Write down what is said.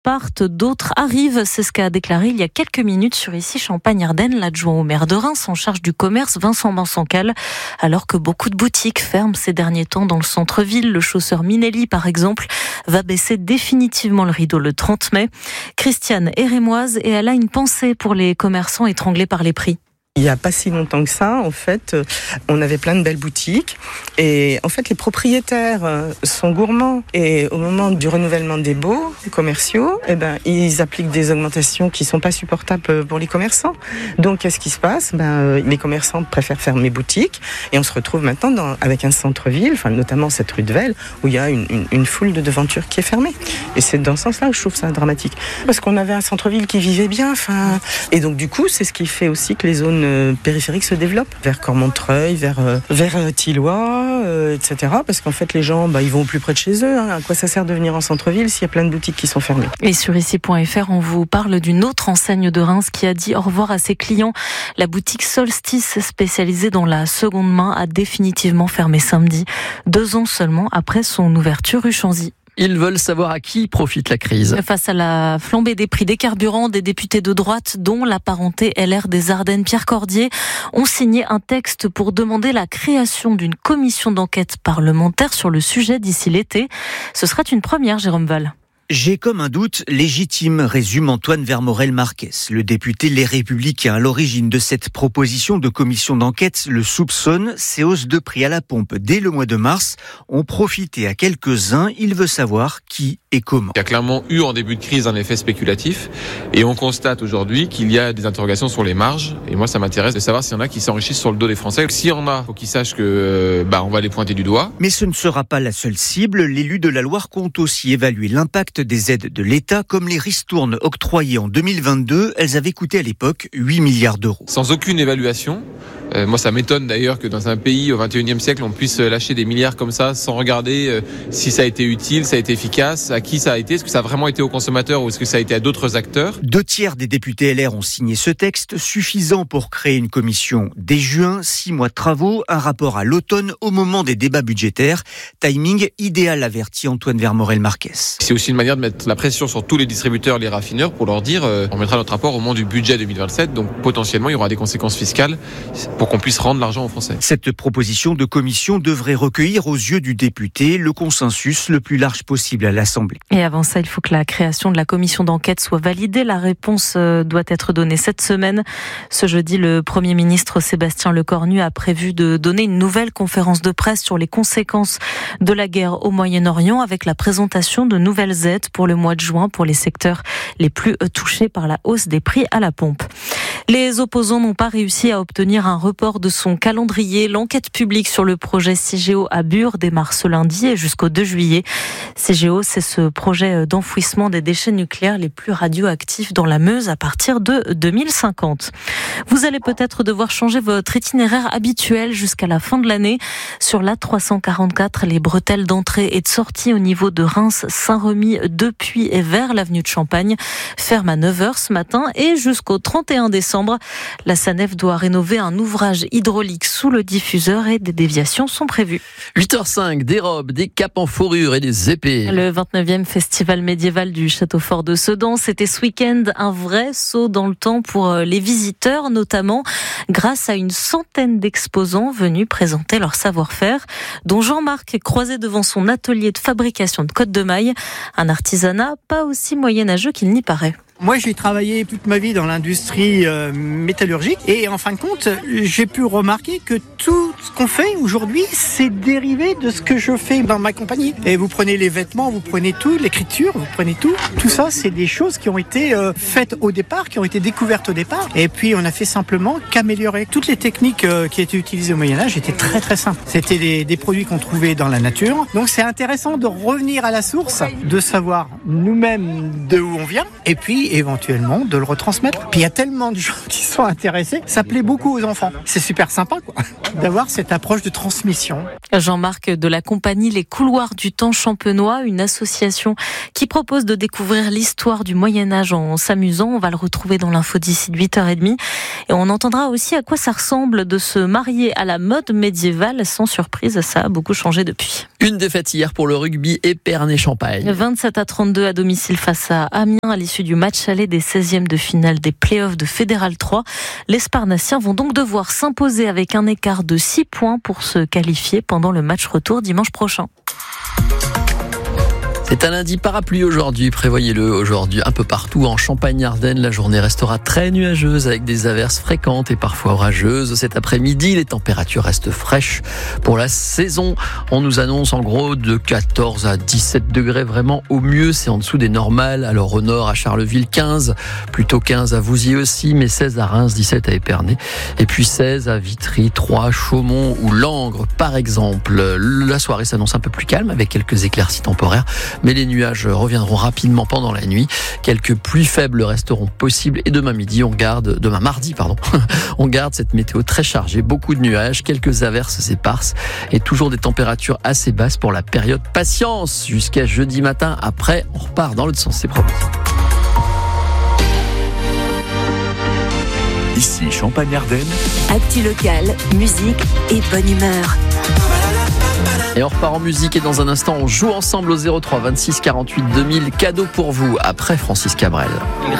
partent, d'autres arrivent. C'est ce qu'a déclaré il y a quelques minutes sur Ici Champagne-Ardenne l'adjoint au maire de Reims en charge du commerce, Vincent Bansancal. Alors que beaucoup de boutiques ferment ces derniers temps dans le centre-ville, le chausseur Minelli par exemple va baisser définitivement le rideau le 30 mai. Christiane est rémoise et elle a une pensée pour les commerçants étranglés par les prix. Il n'y a pas si longtemps que ça, en fait, on avait plein de belles boutiques et en fait les propriétaires sont gourmands et au moment du renouvellement des baux commerciaux, ils appliquent des augmentations qui sont pas supportables pour les commerçants. Donc qu'est-ce qui se passe ? Les commerçants préfèrent fermer boutiques et on se retrouve maintenant avec un centre-ville, notamment cette rue de Vesle, où il y a une foule de devantures qui est fermée. Et c'est dans ce sens-là que je trouve ça dramatique. Parce qu'on avait un centre-ville qui vivait bien, et donc du coup c'est ce qui fait aussi que les zones périphériques se développent, vers Cormontreuil, vers Thilloy, etc. Parce qu'en fait les gens ils vont au plus près de chez eux. À quoi ça sert de venir en centre-ville s'il y a plein de boutiques qui sont fermées ? Et sur ici.fr, on vous parle d'une autre enseigne de Reims qui a dit au revoir à ses clients. La boutique Solstice, spécialisée dans la seconde main, a définitivement fermé samedi, 2 ans seulement après son ouverture rue Chanzy. Ils veulent savoir à qui profite la crise. Face à la flambée des prix des carburants, des députés de droite, dont l'apparenté LR des Ardennes, Pierre Cordier, ont signé un texte pour demander la création d'une commission d'enquête parlementaire sur le sujet d'ici l'été. Ce serait une première, Jérôme Val. J'ai comme un doute légitime, résume Antoine Vermorel-Marquez. Le député Les Républicains à l'origine de cette proposition de commission d'enquête le soupçonne. Ces hausses de prix à la pompe dès le mois de mars ont profité à quelques-uns. Il veut savoir qui et comment. Il y a clairement eu en début de crise un effet spéculatif et on constate aujourd'hui qu'il y a des interrogations sur les marges. Et moi, ça m'intéresse de savoir s'il y en a qui s'enrichissent sur le dos des Français. S'il y en a, il faut qu'ils sachent que on va les pointer du doigt. Mais ce ne sera pas la seule cible. L'élu de la Loire compte aussi évaluer l'impact des aides de l'État, comme les ristournes octroyées en 2022. Elles avaient coûté à l'époque 8 milliards d'euros. Sans aucune évaluation. Moi, ça m'étonne d'ailleurs que dans un pays au XXIe siècle, on puisse lâcher des milliards comme ça sans regarder si ça a été utile, ça a été efficace, à qui ça a été, est-ce que ça a vraiment été aux consommateurs ou est-ce que ça a été à d'autres acteurs ? 2/3 des députés LR ont signé ce texte, suffisant pour créer une commission dès juin, 6 mois de travaux, un rapport à l'automne au moment des débats budgétaires. Timing idéal, avertit Antoine Vermorel-Marquez. C'est aussi une manière de mettre la pression sur tous les distributeurs, les raffineurs, pour leur dire on mettra notre rapport au moment du budget 2027, donc potentiellement il y aura des conséquences fiscales pour qu'on puisse rendre l'argent aux Français. Cette proposition de commission devrait recueillir aux yeux du député le consensus le plus large possible à l'Assemblée. Et avant ça, il faut que la création de la commission d'enquête soit validée. La réponse doit être donnée cette semaine. Ce jeudi, le Premier ministre Sébastien Lecornu a prévu de donner une nouvelle conférence de presse sur les conséquences de la guerre au Moyen-Orient avec la présentation de nouvelles aides pour le mois de juin pour les secteurs les plus touchés par la hausse des prix à la pompe. Les opposants n'ont pas réussi à obtenir un report de son calendrier. L'enquête publique sur le projet CIGEO à Bure démarre ce lundi et jusqu'au 2 juillet. CIGEO, c'est ce projet d'enfouissement des déchets nucléaires les plus radioactifs dans la Meuse à partir de 2050. Vous allez peut-être devoir changer votre itinéraire habituel jusqu'à la fin de l'année. Sur l'A344, les bretelles d'entrée et de sortie au niveau de Reims, Saint-Remy, depuis et vers l'avenue de Champagne ferment à 9h ce matin et jusqu'au 31 décembre. La SANEF doit rénover un ouvrage hydraulique sous le diffuseur et des déviations sont prévues. 8h05, des robes, des capes en fourrure et des épées. Le 29e festival médiéval du Château Fort de Sedan, c'était ce week-end un vrai saut dans le temps pour les visiteurs, notamment grâce à une centaine d'exposants venus présenter leur savoir-faire, dont Jean-Marc croisé devant son atelier de fabrication de côtes de mailles, un artisanat pas aussi moyenâgeux qu'il n'y paraît. Moi, j'ai travaillé toute ma vie dans l'industrie métallurgique et en fin de compte, j'ai pu remarquer que tout ce qu'on fait aujourd'hui, c'est dérivé de ce que je fais dans ma compagnie. Et vous prenez les vêtements, vous prenez tout, l'écriture, vous prenez tout. Tout ça, c'est des choses qui ont été faites au départ, qui ont été découvertes au départ. Et puis, on a fait simplement qu'améliorer. Toutes les techniques qui étaient utilisées au Moyen-Âge étaient très très simples. C'était des produits qu'on trouvait dans la nature. Donc, c'est intéressant de revenir à la source, de savoir nous-mêmes de où on vient et puis éventuellement de le retransmettre. Puis il y a tellement de gens qui sont intéressés, ça plaît beaucoup aux enfants. C'est super sympa quoi, d'avoir cette approche de transmission. Jean-Marc de la compagnie Les Couloirs du Temps Champenois, une association qui propose de découvrir l'histoire du Moyen-Âge en s'amusant. On va le retrouver dans l'info d'ici 8h30. Et on entendra aussi à quoi ça ressemble de se marier à la mode médiévale. Sans surprise, ça a beaucoup changé depuis. Une défaite hier pour le rugby Épernay-Champagne. 27-32 à domicile face à Amiens à l'issue du match aller des 16e de finale des play-offs de Fédéral 3. Les Sparnassiens vont donc devoir s'imposer avec un écart de 6 points pour se qualifier pendant le match retour dimanche prochain. C'est un lundi parapluie aujourd'hui, prévoyez-le aujourd'hui un peu partout en Champagne-Ardenne. La journée restera très nuageuse avec des averses fréquentes et parfois orageuses. Cet après-midi, les températures restent fraîches pour la saison. On nous annonce en gros de 14 à 17 degrés vraiment au mieux. C'est en dessous des normales. Alors au nord à Charleville 15, plutôt 15 à Vouziers aussi, mais 16 à Reims, 17 à Épernay. Et puis 16 à Vitry, 3 à Chaumont ou Langres par exemple. La soirée s'annonce un peu plus calme avec quelques éclaircies temporaires. Mais les nuages reviendront rapidement pendant la nuit. Quelques pluies faibles resteront possibles et demain mardi, on garde cette météo très chargée. Beaucoup de nuages, quelques averses éparses et toujours des températures assez basses pour la période. Patience jusqu'à jeudi matin. Après, on repart dans l'autre sens, c'est promis. Ici Champagne-Ardenne. Actu locale, musique et bonne humeur. Et on repart en musique et dans un instant on joue ensemble au 03 26 48 2000. Cadeau pour vous après Francis Cabrel.